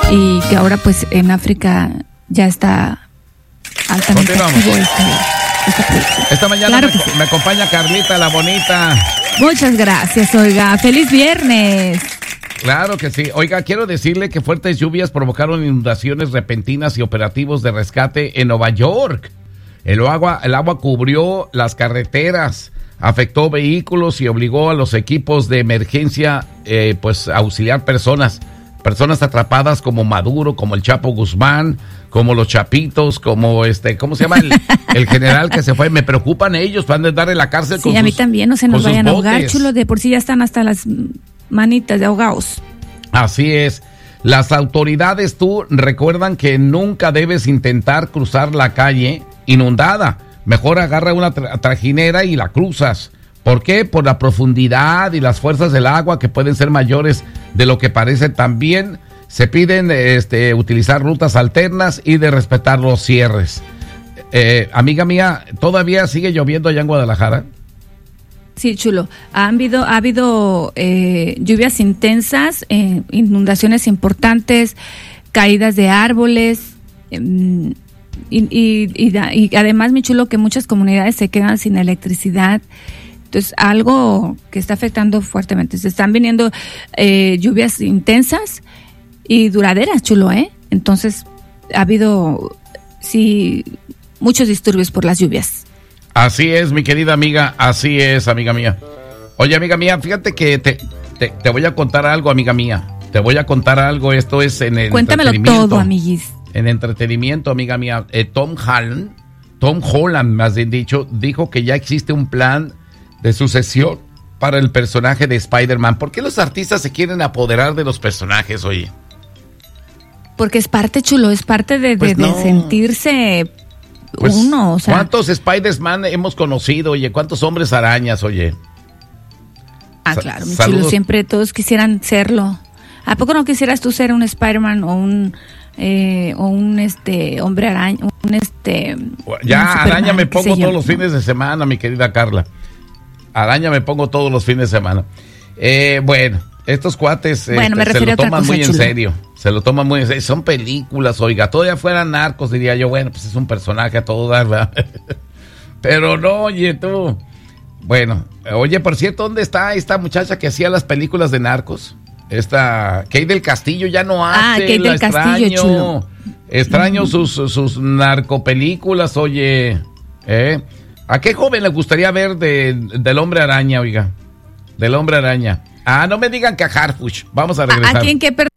y que ahora pues en África ya está altamente activo esta producción. Esta mañana Claro me acompaña Carlita la bonita. Muchas gracias, oiga, feliz viernes. Claro que sí. Oiga, quiero decirle que fuertes lluvias provocaron inundaciones repentinas y operativos de rescate en Nueva York. El agua cubrió las carreteras, afectó vehículos y obligó a los equipos de emergencia pues a auxiliar personas atrapadas como Maduro, como el Chapo Guzmán, como los Chapitos, como ¿cómo se llama? El general que se fue. Me preocupan ellos, van a dar en la cárcel. Sí, a mí también, no se nos vayan a ahogar, chulo, de por sí ya están hasta las manitas de ahogados. Así es. Las autoridades, recuerdan que nunca debes intentar cruzar la calle inundada. Mejor agarra una trajinera y la cruzas. ¿Por qué? Por la profundidad y las fuerzas del agua que pueden ser mayores de lo que parece. También se piden utilizar rutas alternas y de respetar los cierres. Amiga mía, ¿todavía sigue lloviendo allá en Guadalajara? Sí, chulo. Ha habido lluvias intensas, inundaciones importantes, caídas de árboles, y además, mi chulo, que muchas comunidades se quedan sin electricidad. Entonces, algo que está afectando fuertemente. Se están viniendo lluvias intensas y duraderas, chulo, ¿eh? Entonces, ha habido, sí, muchos disturbios por las lluvias. Así es, mi querida amiga, así es, amiga mía. Oye, amiga mía, fíjate que te voy a contar algo, amiga mía. Te voy a contar algo, esto es en el Cuéntamelo todo, amiguis. En entretenimiento, amiga mía. Tom Holland, más bien dicho, dijo que ya existe un plan de sucesión para el personaje de Spider-Man. ¿Por qué los artistas se quieren apoderar de los personajes, oye? Porque es parte, chulo, es parte de sentirse... Pues, uno, o sea, ¿cuántos Spider-Man hemos conocido, oye? ¿Cuántos hombres arañas, oye? Claro, mi chulo, siempre todos quisieran serlo. ¿A poco no quisieras tú ser un Spider-Man o un hombre araña, Ya, araña me pongo todos los fines de semana, mi querida Carla. Araña me pongo todos los fines de semana. Bueno, estos cuates se lo toman muy en serio. Se lo toman muy en serio. Son películas, oiga. Todavía fueran Narcos, diría yo, bueno, pues es un personaje a todo dar, ¿verdad? Pero no, oye, tú. Bueno, oye, por cierto, ¿dónde está esta muchacha que hacía las películas de Narcos? Kate del Castillo ya no hace. Kate del Castillo, chulo. Extraño sus narcopelículas, oye. ¿A qué joven le gustaría ver del Hombre Araña, oiga? Del Hombre Araña. No me digan que a Harfuch. Vamos a regresar. ¿A quién qué